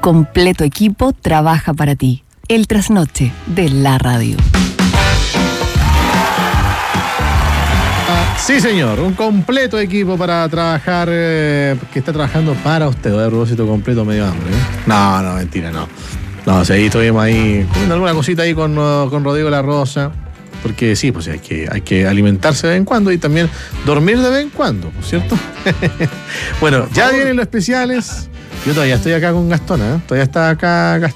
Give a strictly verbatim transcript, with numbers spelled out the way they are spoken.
completo equipo trabaja para ti. El trasnoche de la radio. Sí, señor, un completo equipo para trabajar, eh, que está trabajando para usted. A propósito, completo medio hambre, ¿eh? No, no, mentira, no. No, sí, estuvimos ahí comiendo alguna cosita ahí con, uh, con Rodrigo La Rosa. Porque sí, pues hay que, hay que alimentarse de vez en cuando y también dormir de vez en cuando, ¿no es cierto? Bueno, ya vienen los especiales. Yo todavía estoy acá con Gastón, ¿eh? Todavía está acá Gastón.